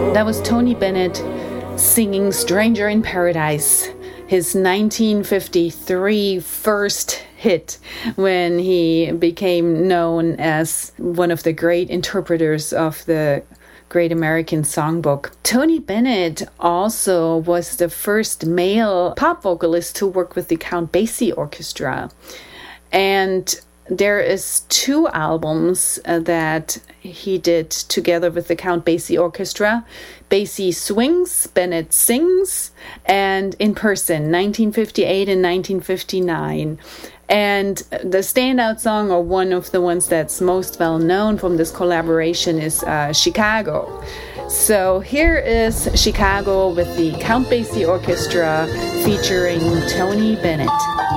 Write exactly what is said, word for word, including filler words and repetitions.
That was Tony Bennett singing Stranger in Paradise, his nineteen fifty-three first hit when he became known as one of the great interpreters of the Great American Songbook. Tony Bennett also was the first male pop vocalist to work with the Count Basie Orchestra. And there is two albums uh, that he did together with the Count Basie Orchestra. Basie Swings, Bennett Sings, and In Person, nineteen fifty-eight and nineteen fifty-nine. And the standout song, or one of the ones that's most well known from this collaboration, is uh, Chicago. So here is Chicago with the Count Basie Orchestra featuring Tony Bennett.